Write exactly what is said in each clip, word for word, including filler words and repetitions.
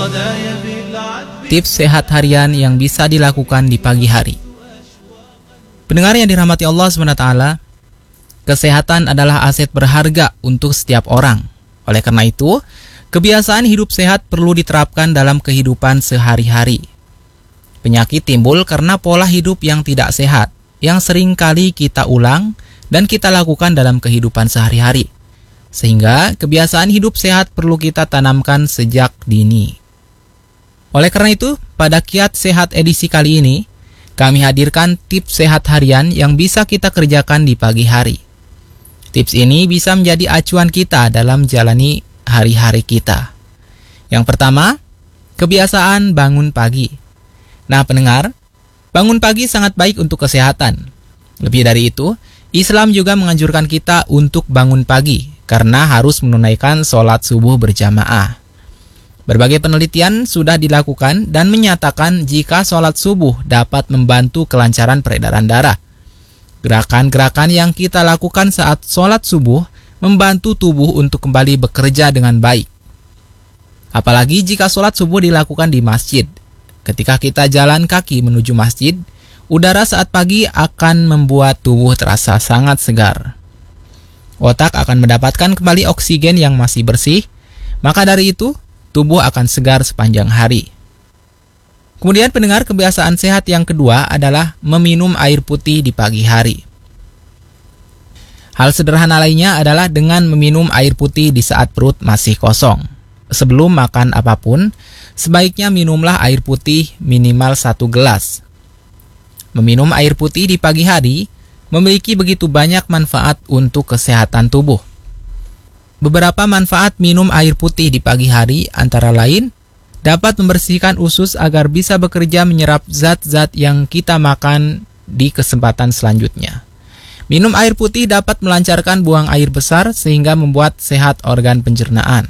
Tips sehat harian yang bisa dilakukan di pagi hari. Pendengar yang dirahmati Allah subhanahu wa taala, kesehatan adalah aset berharga untuk setiap orang. Oleh karena itu, kebiasaan hidup sehat perlu diterapkan dalam kehidupan sehari-hari. Penyakit timbul karena pola hidup yang tidak sehat, yang sering kali kita ulang dan kita lakukan dalam kehidupan sehari-hari. Sehingga kebiasaan hidup sehat perlu kita tanamkan sejak dini. Oleh karena itu, pada Kiat Sehat edisi kali ini, kami hadirkan tips sehat harian yang bisa kita kerjakan di pagi hari. Tips ini bisa menjadi acuan kita dalam menjalani hari-hari kita. Yang pertama, kebiasaan bangun pagi. Nah, pendengar, bangun pagi sangat baik untuk kesehatan. Lebih dari itu, Islam juga menganjurkan kita untuk bangun pagi karena harus menunaikan sholat subuh berjamaah. Berbagai penelitian sudah dilakukan dan menyatakan jika sholat subuh dapat membantu kelancaran peredaran darah. Gerakan-gerakan yang kita lakukan saat sholat subuh membantu tubuh untuk kembali bekerja dengan baik. Apalagi jika sholat subuh dilakukan di masjid. Ketika kita jalan kaki menuju masjid, udara saat pagi akan membuat tubuh terasa sangat segar. Otak akan mendapatkan kembali oksigen yang masih bersih, maka dari itu, tubuh akan segar sepanjang hari. Kemudian pendengar, kebiasaan sehat yang kedua adalah meminum air putih di pagi hari. Hal sederhana lainnya adalah dengan meminum air putih di saat perut masih kosong. Sebelum makan apapun, sebaiknya minumlah air putih minimal satu gelas. Meminum air putih di pagi hari memiliki begitu banyak manfaat untuk kesehatan tubuh. Beberapa manfaat minum air putih di pagi hari antara lain dapat membersihkan usus agar bisa bekerja menyerap zat-zat yang kita makan di kesempatan selanjutnya. Minum air putih dapat melancarkan buang air besar sehingga membuat sehat organ pencernaan.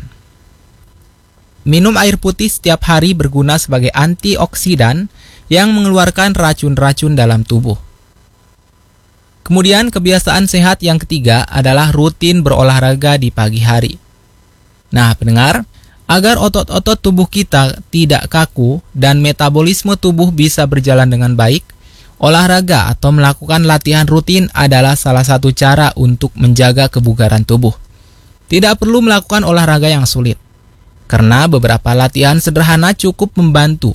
Minum air putih setiap hari berguna sebagai antioksidan yang mengeluarkan racun-racun dalam tubuh. Kemudian kebiasaan sehat yang ketiga adalah rutin berolahraga di pagi hari. Nah, pendengar, agar otot-otot tubuh kita tidak kaku dan metabolisme tubuh bisa berjalan dengan baik, olahraga atau melakukan latihan rutin adalah salah satu cara untuk menjaga kebugaran tubuh. Tidak perlu melakukan olahraga yang sulit, karena beberapa latihan sederhana cukup membantu.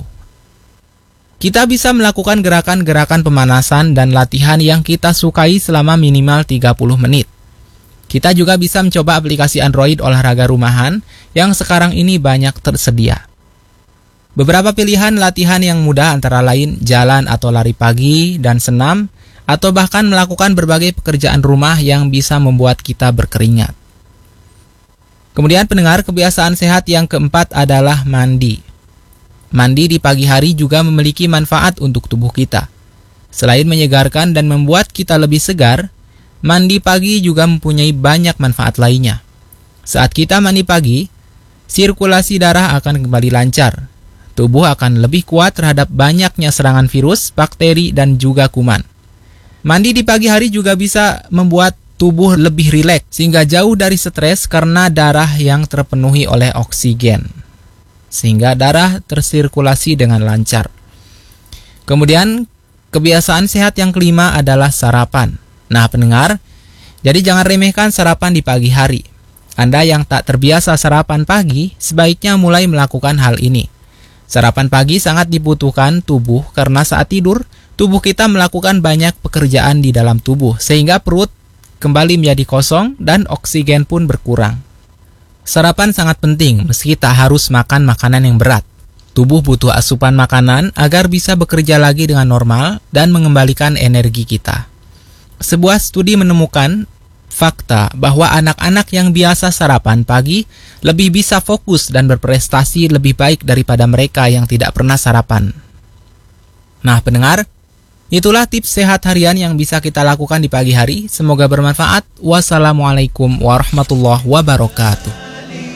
Kita bisa melakukan gerakan-gerakan pemanasan dan latihan yang kita sukai selama minimal tiga puluh menit. Kita juga bisa mencoba aplikasi Android olahraga rumahan yang sekarang ini banyak tersedia. Beberapa pilihan latihan yang mudah antara lain jalan atau lari pagi dan senam, atau bahkan melakukan berbagai pekerjaan rumah yang bisa membuat kita berkeringat. Kemudian pendengar, kebiasaan sehat yang keempat adalah mandi. Mandi di pagi hari juga memiliki manfaat untuk tubuh kita. Selain menyegarkan dan membuat kita lebih segar, mandi pagi juga mempunyai banyak manfaat lainnya. Saat kita mandi pagi, sirkulasi darah akan kembali lancar. Tubuh akan lebih kuat terhadap banyaknya serangan virus, bakteri, dan juga kuman. Mandi di pagi hari juga bisa membuat tubuh lebih rileks sehingga jauh dari stres karena darah yang terpenuhi oleh oksigen, sehingga darah tersirkulasi dengan lancar. Kemudian, kebiasaan sehat yang kelima adalah sarapan. Nah, pendengar, jadi jangan remehkan sarapan di pagi hari. Anda yang tak terbiasa sarapan pagi, sebaiknya mulai melakukan hal ini. Sarapan pagi sangat dibutuhkan tubuh karena saat tidur, tubuh kita melakukan banyak pekerjaan di dalam tubuh, sehingga perut kembali menjadi kosong dan oksigen pun berkurang. Sarapan sangat penting meski tak harus makan makanan yang berat. Tubuh butuh asupan makanan agar bisa bekerja lagi dengan normal dan mengembalikan energi kita. Sebuah studi menemukan fakta bahwa anak-anak yang biasa sarapan pagi lebih bisa fokus dan berprestasi lebih baik daripada mereka yang tidak pernah sarapan. Nah, pendengar, itulah tips sehat harian yang bisa kita lakukan di pagi hari. Semoga bermanfaat. Wassalamualaikum warahmatullahi wabarakatuh.